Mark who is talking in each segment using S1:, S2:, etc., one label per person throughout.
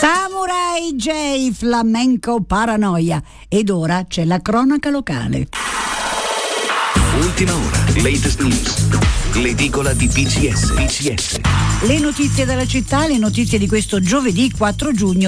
S1: Samurai J, Flamenco Paranoia. Ed ora c'è la cronaca locale.
S2: Ultima ora, latest news, l'edicola di PCS.
S1: Le notizie della città, le notizie di questo giovedì 4 giugno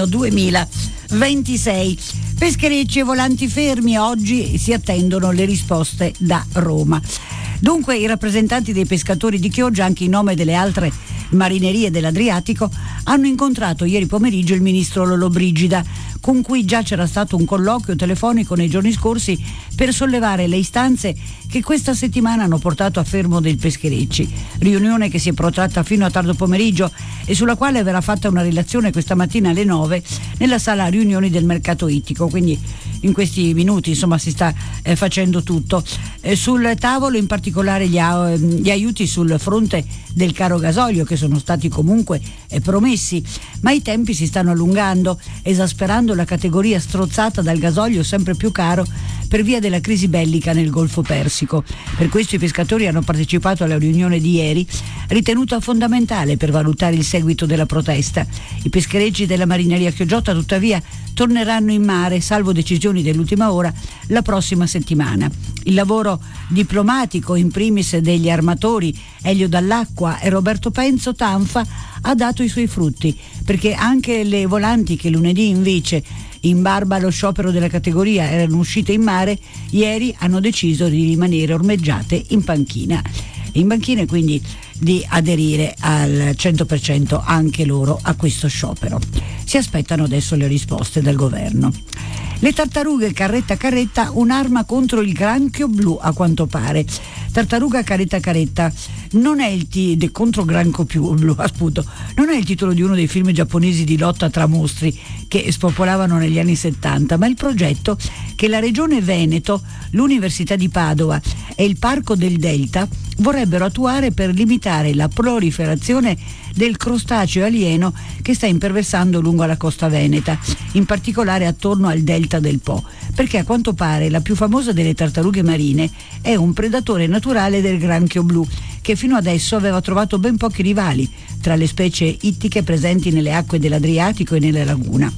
S1: 2026. Pescherecci e volanti fermi, oggi si attendono le risposte da Roma. Dunque i rappresentanti dei pescatori di Chioggia, anche in nome delle altre marinerie dell'Adriatico, hanno incontrato ieri pomeriggio il ministro Lollobrigida, con cui già c'era stato un colloquio telefonico nei giorni scorsi per sollevare le istanze che questa settimana hanno portato a fermo del Pescherecci. Riunione che si è protratta fino a tardo pomeriggio e sulla quale verrà fatta una relazione questa mattina alle 9 nella sala riunioni del mercato ittico. Quindi in questi minuti si sta facendo tutto. Sul tavolo in particolare gli aiuti sul fronte del caro gasolio, che sono stati comunque promessi, ma i tempi si stanno allungando, esasperando la categoria strozzata dal gasolio sempre più caro per via della crisi bellica nel Golfo Persico. Per questo i pescatori hanno partecipato alla riunione di ieri, ritenuta fondamentale per valutare il seguito della protesta. I pescherecci della marineria Chioggiota tuttavia torneranno in mare, salvo decisioni dell'ultima ora, la prossima settimana. Il lavoro diplomatico, in primis degli armatori Elio Dall'Acqua e Roberto Penzo Tanfa, ha dato i suoi frutti, perché anche le volanti che lunedì invece, in barba allo sciopero della categoria, erano uscite in mare, ieri hanno deciso di rimanere ormeggiate in panchina. In banchine, quindi di aderire al 100% anche loro a questo sciopero. Si aspettano adesso le risposte dal governo. Le tartarughe carretta, un'arma contro il granchio blu, a quanto pare. Tartaruga caretta, non è contro granchio blu, appunto, non è il titolo di uno dei film giapponesi di lotta tra mostri che spopolavano negli anni 70, ma il progetto che la Regione Veneto, l'Università di Padova e il Parco del Delta vorrebbero attuare per limitare la proliferazione del crostaceo alieno che sta imperversando lungo la costa veneta, in particolare attorno al delta del Po, perché a quanto pare la più famosa delle tartarughe marine è un predatore naturale del granchio blu, che fino adesso aveva trovato ben pochi rivali tra le specie ittiche presenti nelle acque dell'Adriatico e nella laguna.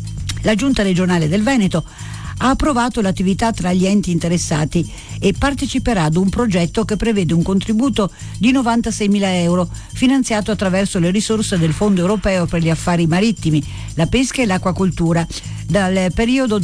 S1: La Giunta regionale del Veneto ha approvato l'attività tra gli enti interessati e parteciperà ad un progetto che prevede un contributo di 96.000 euro finanziato attraverso le risorse del Fondo Europeo per gli Affari Marittimi, la Pesca e l'Acquacoltura dal periodo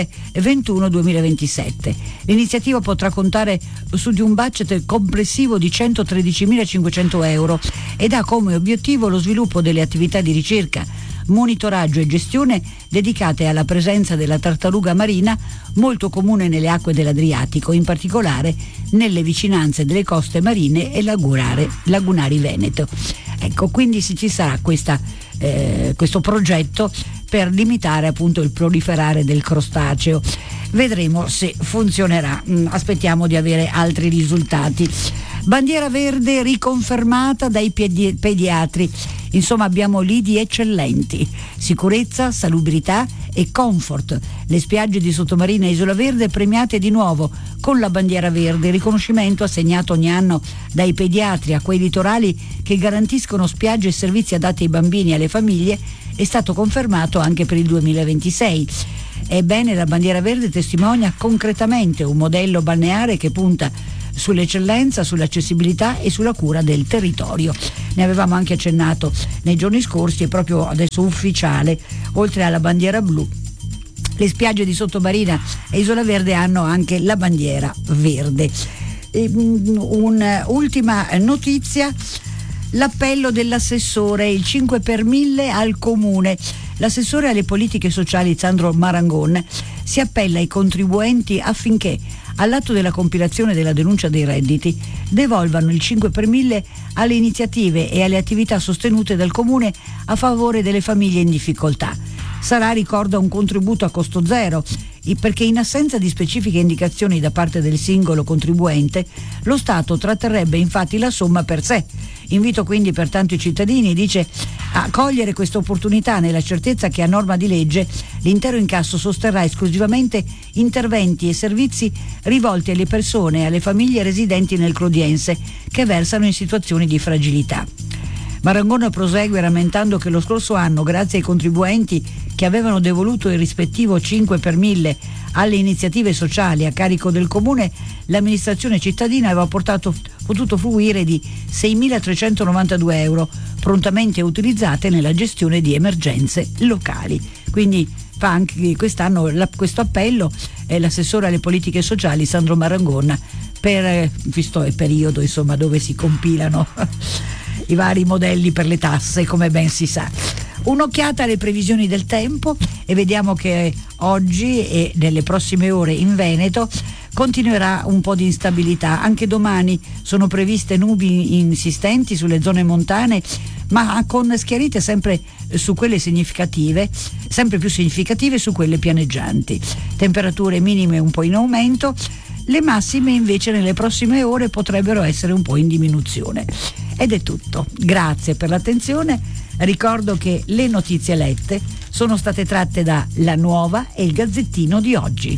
S1: 2021-2027. L'iniziativa potrà contare su di un budget complessivo di 113.500 euro ed ha come obiettivo lo sviluppo delle attività di ricerca, monitoraggio e gestione dedicate alla presenza della tartaruga marina, molto comune nelle acque dell'Adriatico, in particolare nelle vicinanze delle coste marine e lagunari veneto. Ecco, quindi ci sarà questo progetto per limitare appunto il proliferare del crostaceo. Vedremo se funzionerà, aspettiamo di avere altri risultati. Bandiera verde riconfermata dai pediatri. Insomma, abbiamo lidi eccellenti, sicurezza, salubrità e comfort. Le spiagge di Sottomarina e Isola Verde premiate di nuovo con la bandiera verde, riconoscimento assegnato ogni anno dai pediatri a quei litorali che garantiscono spiagge e servizi adatti ai bambini e alle famiglie, è stato confermato anche per il 2026. Ebbene, la bandiera verde testimonia concretamente un modello balneare che punta sull'eccellenza, sull'accessibilità e sulla cura del territorio. Ne avevamo anche accennato nei giorni scorsi e proprio adesso ufficiale, oltre alla bandiera blu, le spiagge di Sottomarina e Isola Verde hanno anche la bandiera verde. Un'ultima notizia: l'appello dell'assessore, il 5 per 1000 al comune. L'assessore alle politiche sociali Sandro Marangon si appella ai contribuenti affinché all'atto della compilazione della denuncia dei redditi devolvano il 5 per 1000 alle iniziative e alle attività sostenute dal comune a favore delle famiglie in difficoltà. Sarà, ricorda, un contributo a costo zero, perché in assenza di specifiche indicazioni da parte del singolo contribuente, lo Stato tratterrebbe infatti la somma per sé. Invito quindi pertanto i cittadini, dice, a cogliere questa opportunità nella certezza che a norma di legge l'intero incasso sosterrà esclusivamente interventi e servizi rivolti alle persone e alle famiglie residenti nel Clodiense che versano in situazioni di fragilità. Marangona prosegue rammentando che lo scorso anno, grazie ai contribuenti che avevano devoluto il rispettivo 5 per 1000 alle iniziative sociali a carico del comune, l'amministrazione cittadina aveva potuto fruire di 6.392 euro prontamente utilizzate nella gestione di emergenze locali. Quindi fa anche quest'anno questo appello l'assessore alle politiche sociali Sandro Marangona, per visto il periodo insomma dove si compilano i vari modelli per le tasse, come ben si sa. Un'occhiata alle previsioni del tempo e vediamo che oggi e nelle prossime ore in Veneto continuerà un po' di instabilità. Anche domani sono previste nubi insistenti sulle zone montane, ma con schiarite sempre su quelle significative, sempre più significative su quelle pianeggianti. Temperature minime un po' in aumento, le massime invece nelle prossime ore potrebbero essere un po' in diminuzione. Ed è tutto. Grazie per l'attenzione. Ricordo che le notizie lette sono state tratte da La Nuova e il Gazzettino di oggi.